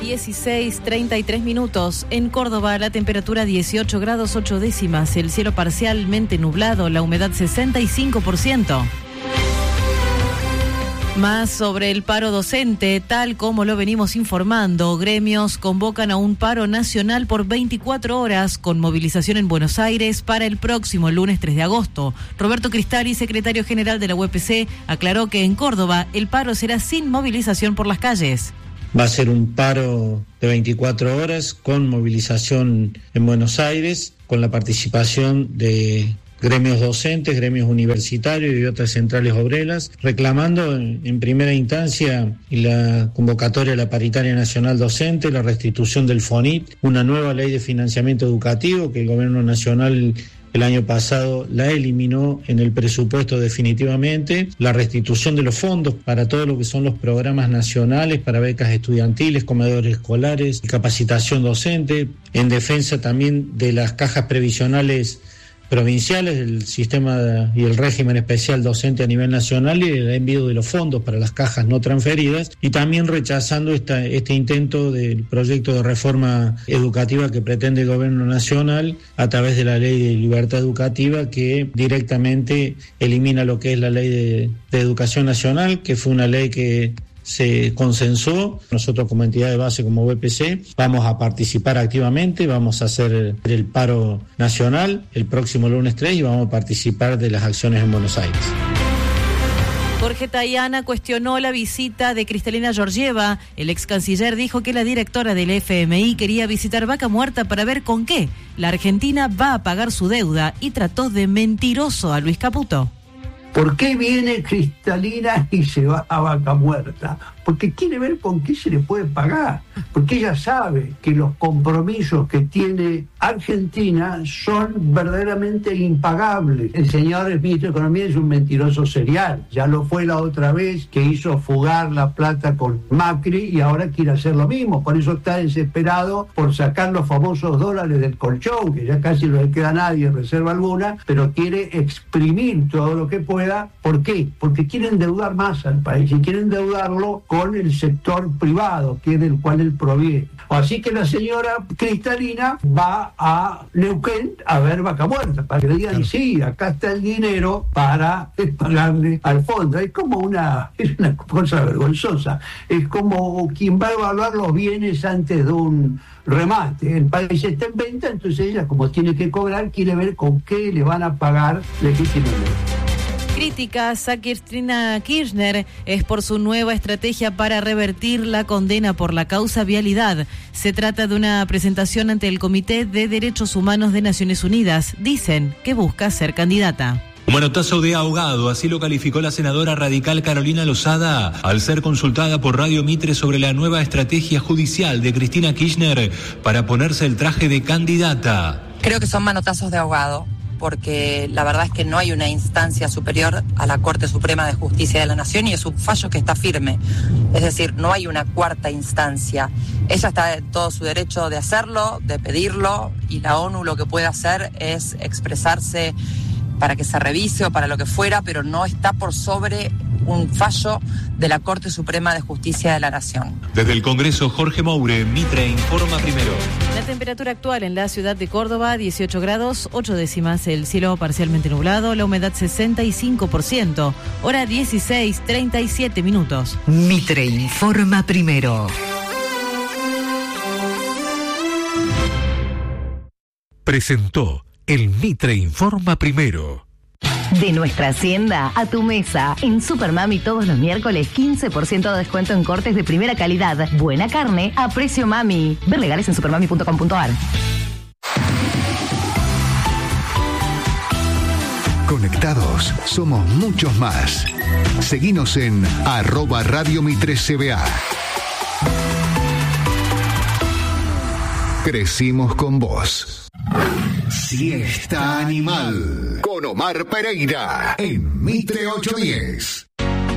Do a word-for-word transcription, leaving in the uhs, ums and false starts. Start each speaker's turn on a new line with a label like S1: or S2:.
S1: dieciséis treinta y tres minutos. En Córdoba la temperatura dieciocho grados ocho décimas, el cielo parcialmente nublado, la humedad sesenta y cinco por ciento. Más sobre el paro docente, tal como lo venimos informando, gremios convocan a un paro nacional por veinticuatro horas con movilización en Buenos Aires para el próximo lunes tres de agosto. Roberto Cristali, secretario general de la U E P C, aclaró que en Córdoba el paro será sin movilización por las calles.
S2: Va a ser un paro de veinticuatro horas con movilización en Buenos Aires, con la participación de gremios docentes, gremios universitarios y otras centrales obreras, reclamando en primera instancia la convocatoria de la Paritaria Nacional Docente, la restitución del FONIT, una nueva ley de financiamiento educativo que el Gobierno Nacional el año pasado la eliminó en el presupuesto definitivamente, la restitución de los fondos para todo lo que son los programas nacionales, para becas estudiantiles, comedores escolares, capacitación docente, en defensa también de las cajas previsionales provinciales, el sistema y el régimen especial docente a nivel nacional y el envío de los fondos para las cajas no transferidas, y también rechazando esta, este intento del proyecto de reforma educativa que pretende el Gobierno Nacional a través de la Ley de Libertad Educativa, que directamente elimina lo que es la Ley de, de Educación Nacional, que fue una ley que se consensó. Nosotros como entidad de base, como U E P C, vamos a participar activamente, vamos a hacer el paro nacional el próximo lunes tres y vamos a participar de las acciones en Buenos Aires.
S1: Jorge Tayana cuestionó la visita de Cristalina Georgieva. El ex canciller dijo que la directora del F M I quería visitar Vaca Muerta para ver con qué la Argentina va a pagar su deuda y trató de mentiroso a Luis Caputo.
S3: ¿Por qué viene Cristalina y se va a Vaca Muerta? Porque quiere ver con qué se le puede pagar. Porque ella sabe que los compromisos que tiene Argentina son verdaderamente impagables. El señor ministro de Economía es un mentiroso serial. Ya lo fue la otra vez que hizo fugar la plata con Macri y ahora quiere hacer lo mismo. Por eso está desesperado por sacar los famosos dólares del colchón, que ya casi no le queda a nadie en reserva alguna, pero quiere exprimir todo lo que pueda. ¿Por qué? Porque quiere endeudar más al país y quiere endeudarlo con el sector privado, que es del cual él proviene. Así que la señora Cristalina va a Neuquén a ver Vaca Muerta, para que le digan, sí, acá está el dinero para pagarle al fondo. Es como una, es una cosa vergonzosa. Es como quien va a evaluar los bienes antes de un remate. El país está en venta, entonces ella, como tiene que cobrar, quiere ver con qué le van a pagar legítimamente.
S1: Críticas a Cristina Kirchner es por su nueva estrategia para revertir la condena por la causa vialidad. Se trata de una presentación ante el Comité de Derechos Humanos de Naciones Unidas. Dicen que busca ser candidata.
S4: Un manotazo de ahogado, así lo calificó la senadora radical Carolina Lozada al ser consultada por Radio Mitre sobre la nueva estrategia judicial de Cristina Kirchner para ponerse el traje de candidata.
S5: Creo que son manotazos de ahogado, porque la verdad es que no hay una instancia superior a la Corte Suprema de Justicia de la Nación y es un fallo que está firme. Es decir, no hay una cuarta instancia. Ella está en todo su derecho de hacerlo, de pedirlo, y la ONU lo que puede hacer es expresarse para que se revise o para lo que fuera, pero no está por sobre un fallo de la Corte Suprema de Justicia de la Nación.
S4: Desde el Congreso, Jorge Moure, Mitre informa primero.
S1: La temperatura actual en la ciudad de Córdoba, dieciocho grados ocho décimas, el cielo parcialmente nublado, la humedad sesenta y cinco por ciento, hora dieciséis treinta y siete minutos.
S6: Mitre informa primero.
S7: Presentó el Mitre informa primero.
S8: De nuestra hacienda a tu mesa. En Supermami todos los miércoles quince por ciento de descuento en cortes de primera calidad. Buena carne a precio mami. Ver legales en supermami punto com punto a r.
S7: Conectados somos muchos más. Seguinos en arroba Radio Mitre C B A. Crecimos con vos. Siesta Animal con Omar Pereira en Mitre ochocientos diez.